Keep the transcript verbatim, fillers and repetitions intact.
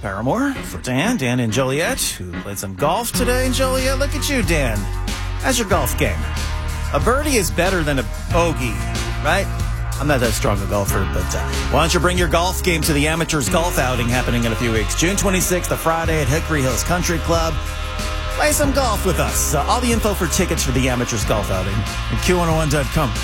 Paramore. For Dan, Dan and Joliet, who played some golf today. Joliet, look at you, Dan. How's your golf game? A birdie is better than a bogey, right? I'm not that strong a golfer, but uh, why don't you bring your golf game to the Amateurs Golf Outing happening in a few weeks. June twenty-sixth, a Friday at Hickory Hills Country Club. Play some golf with us. Uh, all the info for tickets for the Amateurs Golf Outing at Q one oh one dot com.